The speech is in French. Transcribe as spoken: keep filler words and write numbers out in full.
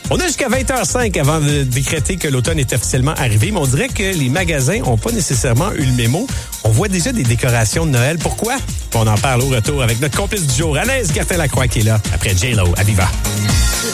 On a jusqu'à vingt heures cinq avant de décréter que l'automne est officiellement arrivé, mais on dirait que les magasins n'ont pas nécessairement eu le mémo. On voit déjà des décorations de Noël. Pourquoi? On en parle au retour avec notre complice du jour, Anaïs Gertin-Lacroix, qui est là après J-Lo à Viva.